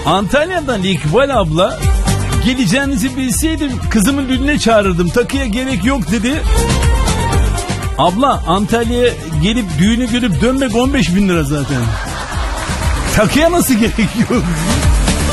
Antalya'dan İkbal abla, geleceğinizi bilseydim kızımın düğününe çağırırdım, takıya gerek yok dedi. Abla, Antalya'ya gelip düğünü görüp dönmek 15.000 lira zaten. Takıya nasıl gerek yok?